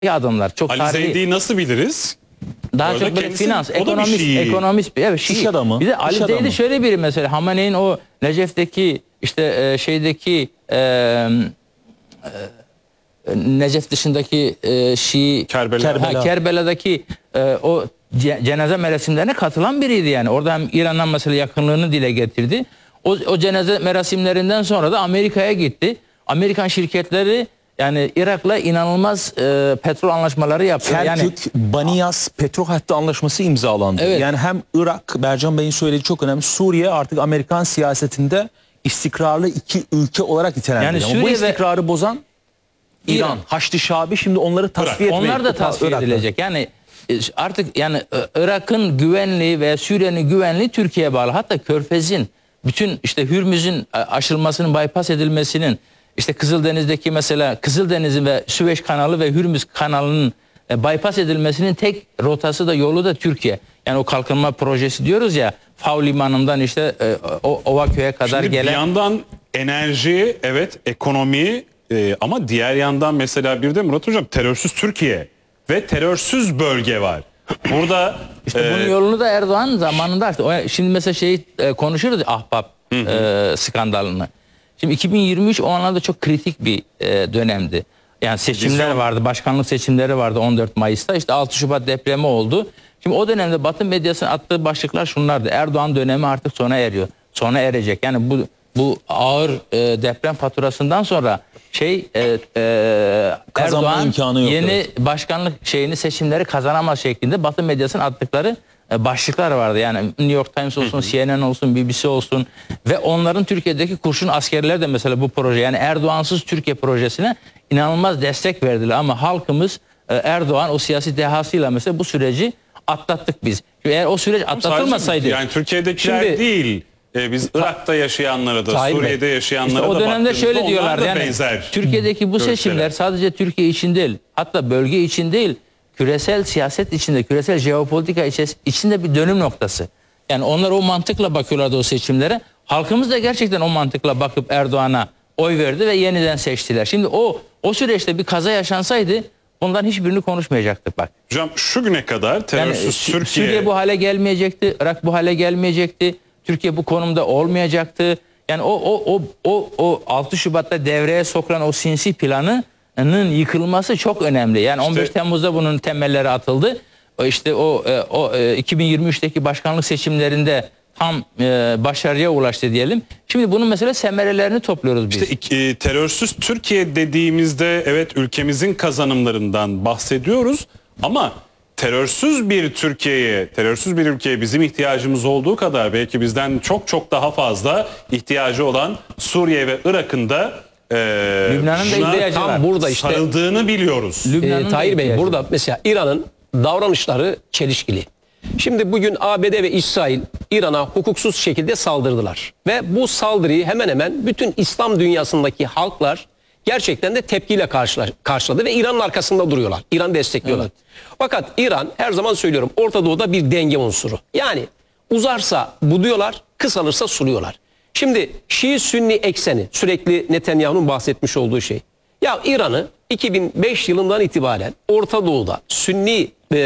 adımlar. Çok Ali tarihi. Zeydi'yi nasıl biliriz? Daha çok böyle finans, ekonomist bir, evet, iş adamı. Bir de Ali Zeydi şöyle biri mesela, Hamane'nin o Necef'teki işte şeydeki Necef dışındaki Şii Kerbela'daki o cenaze merasimlerine katılan biriydi yani. Orada hem İran'dan mesela yakınlığını dile getirdi. O cenaze merasimlerinden sonra da Amerika'ya gitti. Amerikan şirketleri yani Irak'la inanılmaz petrol anlaşmaları yaptı. Kerkük, Baniyas petrol hattı anlaşması imzalandı. Evet. Yani hem Irak, Bercan Bey'in söylediği çok önemli. Suriye artık Amerikan siyasetinde istikrarlı iki ülke olarak nitelendiriyor. Yani bu istikrarı bozan İran, Haçlı Şabi şimdi onları tasfiye etmeye. Onlar da tasfiye edilecek. Yani artık yani Irak'ın güvenliği ve Suriye'nin güvenliği Türkiye'ye bağlı. Hatta Körfez'in bütün işte Hürmüz'ün aşılmasının, bypass edilmesinin, işte Kızıldeniz'deki mesela Kızıldeniz'in ve Süveyş kanalı ve Hürmüz kanalının bypass edilmesinin tek rotası da yolu da Türkiye. Yani o kalkınma projesi diyoruz ya, Fav Limanı'ndan işte Ovaköy'e kadar Şimdi gelen. bir yandan enerji, evet, ekonomi, ama diğer yandan mesela bir de Murat Hocam terörsüz Türkiye ve terörsüz bölge var. Burada İşte bunun yolunu da Erdoğan zamanında açtı. Şimdi mesela konuşuruz Ahbap skandalını. Şimdi 2023 o anlamda çok kritik bir dönemdi. Yani seçimler vardı, başkanlık seçimleri vardı 14 Mayıs'ta. İşte 6 Şubat depremi oldu. Şimdi o dönemde Batı medyasının attığı başlıklar şunlardı: Erdoğan dönemi artık sona eriyor. Sona erecek. Yani bu ağır deprem faturasından sonra Erdoğan yeni başkanlık seçimleri kazanamaz şeklinde Batı medyasının attıkları başlıklar vardı. Yani New York Times olsun, CNN olsun, BBC olsun ve onların Türkiye'deki kurşun askerleri de mesela bu proje, yani Erdoğansız Türkiye projesine inanılmaz destek verdiler. Ama halkımız Erdoğan o siyasi dehasıyla mesela bu süreci atlattık biz. Eğer o süreç atlatılmasaydı. Yani Türkiye'dekiler değil, biz Irak'ta yaşayanlara da, Suriye'de yaşayanlara işte da o dönemde şöyle diyorlardı yani, benzer Türkiye'deki bu seçimler sadece Türkiye için değil, hatta bölge için değil, küresel siyaset içinde, küresel jeopolitika içinde bir dönüm noktası. Yani onlar o mantıkla bakıyorlardı o seçimlere. Halkımız da gerçekten o mantıkla bakıp Erdoğan'a oy verdi ve yeniden seçtiler. Şimdi o süreçte bir kaza yaşansaydı bundan hiçbirini konuşmayacaktık bak. Hocam şu güne kadar terörsüz yani, Türkiye... Suriye bu hale gelmeyecekti, Irak bu hale gelmeyecekti, Türkiye bu konumda olmayacaktı. Yani o 6 Şubat'ta devreye sokulan o sinsi planının yıkılması çok önemli. Yani 15 Temmuz'da bunun temelleri atıldı. İşte o 2023'teki başkanlık seçimlerinde tam başarıya ulaştı diyelim. Şimdi bunun mesela semerelerini topluyoruz biz. İşte terörsüz Türkiye dediğimizde evet ülkemizin kazanımlarından bahsediyoruz ama terörsüz bir Türkiye'ye, terörsüz bir ülkeye bizim ihtiyacımız olduğu kadar belki bizden çok daha fazla ihtiyacı olan Suriye ve Irak'ın da Lübnan'ın da ihtiyacı var. Tam burada işte sarıldığını biliyoruz. Tahir Bey, burada mesela İran'ın davranışları çelişkili. Şimdi bugün ABD ve İsrail İran'a hukuksuz şekilde saldırdılar. Ve bu saldırıyı hemen hemen bütün İslam dünyasındaki halklar gerçekten de tepkiyle karşıladı ve İran'ın arkasında duruyorlar. İran'ı destekliyorlar. Evet. Fakat İran, her zaman söylüyorum, Orta Doğu'da bir denge unsuru. Yani uzarsa buduyorlar, kısalırsa suluyorlar. Şimdi Şii-Sünni ekseni, sürekli Netanyahu'nun bahsetmiş olduğu şey. Ya İran'ı 2005 yılından itibaren Orta Doğu'da Sünni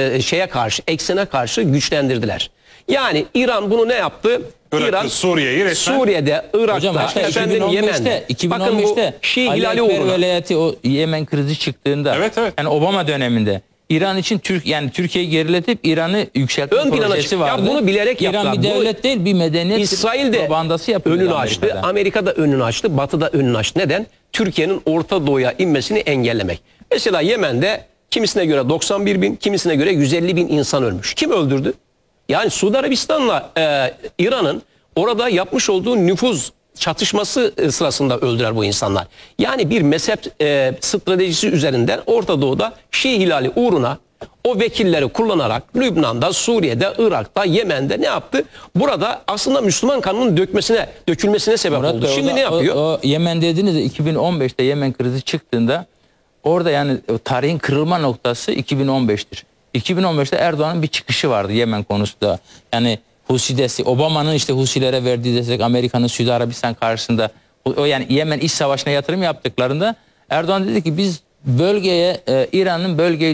eksene karşı güçlendirdiler. Yani İran bunu ne yaptı? İran Suriye'yi resmen... Suriye'de, Irak'ta, Yemen'de. 2015'te Ali Ekber velayeti o Yemen krizi çıktığında, yani Obama döneminde İran için Türkiye'yi geriletip İran'ı yükseltme projesi vardı. Ya bunu bilerek İran yaptılar. bir devlet değil, bir medeniyet. İsrail de önünü açtı. Amerika da önünü açtı. Batı da önünü açtı. Neden? Türkiye'nin Orta Doğu'ya inmesini engellemek. Mesela Yemen'de kimisine göre 91 bin, kimisine göre 150 bin insan ölmüş. Kim öldürdü? Yani Suudi Arabistan'la İran'ın orada yapmış olduğu nüfuz çatışması sırasında öldüler bu insanlar. Yani bir mezhep stratejisi üzerinden Orta Doğu'da Şii hilali uğruna o vekilleri kullanarak Lübnan'da, Suriye'de, Irak'ta, Yemen'de ne yaptı? Burada aslında Müslüman kanının dökülmesine sebep oldu. Şimdi ne yapıyor? O Yemen dediğinizde 2015'te Yemen krizi çıktığında orada yani tarihin kırılma noktası 2015'tir. 2015'te Erdoğan'ın bir çıkışı vardı Yemen konusunda. Yani Husi destek, Obama'nın işte Husilere verdiği destek, Amerika'nın Suudi Arabistan karşısında, o yani Yemen iç savaşına yatırım yaptıklarında Erdoğan dedi ki biz bölgeye İran'ın bölgeyi